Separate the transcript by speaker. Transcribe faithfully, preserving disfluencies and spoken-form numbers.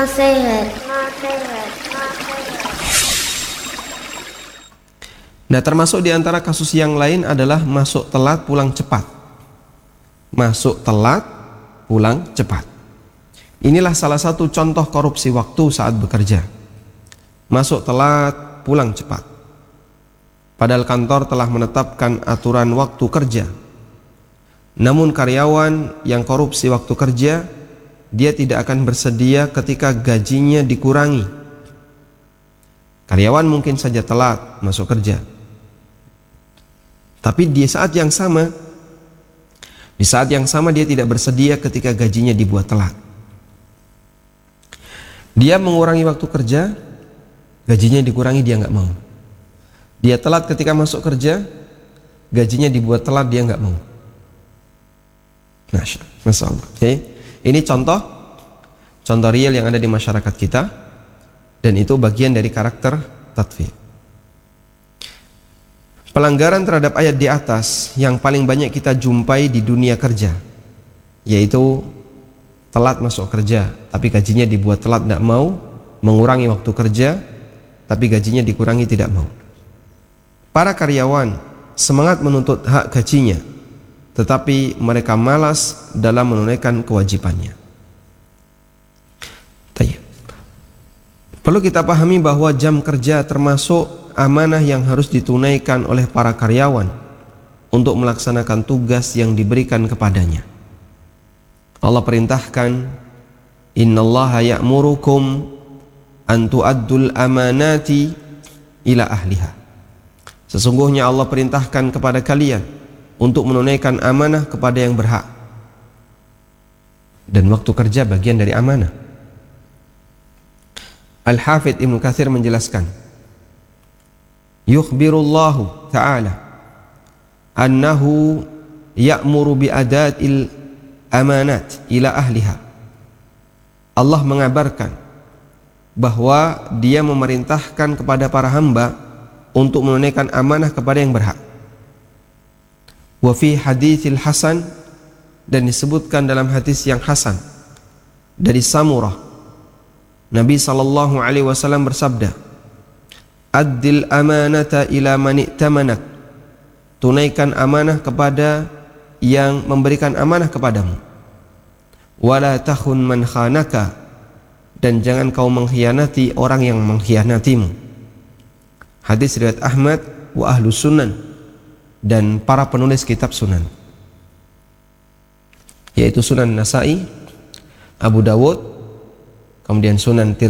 Speaker 1: Nasihat.
Speaker 2: Nah, termasuk di antara kasus yang lain adalah masuk telat pulang cepat. Masuk telat pulang cepat. Inilah salah satu contoh korupsi waktu saat bekerja. Masuk telat pulang cepat. Padahal kantor telah menetapkan aturan waktu kerja. Namun karyawan yang korupsi waktu kerja, dia tidak akan bersedia ketika gajinya dikurangi. Karyawan mungkin saja telat masuk kerja, tapi di saat yang sama, di saat yang sama dia tidak bersedia ketika gajinya dibuat telat. Dia mengurangi waktu kerja, gajinya dikurangi, dia nggak mau. Dia telat ketika masuk kerja, gajinya dibuat telat, dia nggak mau. Masya Allah. Okay. Ini contoh, contoh real yang ada di masyarakat kita, dan itu bagian dari karakter tatfiq. Pelanggaran terhadap ayat di atas yang paling banyak kita jumpai di dunia kerja, yaitu telat masuk kerja, tapi gajinya dibuat telat, tidak mau, mengurangi waktu kerja, tapi gajinya dikurangi, tidak mau. Para karyawan semangat menuntut hak gajinya, tetapi mereka malas dalam menunaikan kewajibannya. Tayyib. Perlu kita pahami bahwa jam kerja termasuk amanah yang harus ditunaikan oleh para karyawan untuk melaksanakan tugas yang diberikan kepadanya. Allah perintahkan, innallaha ya'murukum an tu'addul amanati ila ahliha. Sesungguhnya Allah perintahkan kepada kalian untuk menunaikan amanah kepada yang berhak. Dan waktu kerja bagian dari amanah. Al-Hafidh Ibnu Katsir menjelaskan, yukhbirullahu ta'ala annahu ya'muru bi adatil amanat ila ahliha. Allah mengabarkan bahwa dia memerintahkan kepada para hamba untuk menunaikan amanah kepada yang berhak. Wa fi haditsil hasan, dan disebutkan dalam hadis yang hasan dari Samurah, Nabi sallallahu alaihi wasallam bersabda, addil amanata ila man i'tamanak, tunaikan amanah kepada yang memberikan amanah kepadamu. Wala takhun man khanaka, dan jangan kau mengkhianati orang yang mengkhianatimu. Hadis riwayat Ahmad wa Ahlus Sunan, dan para penulis kitab sunan, yaitu Sunan Nasa'i, Abu Dawud, kemudian Sunan Tirmidzi,